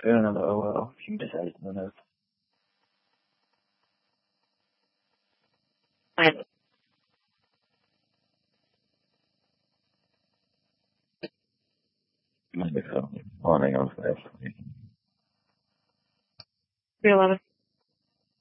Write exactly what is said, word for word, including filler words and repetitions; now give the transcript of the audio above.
another O L if you decide to move. Maybe so. Morning of last week. three eleven.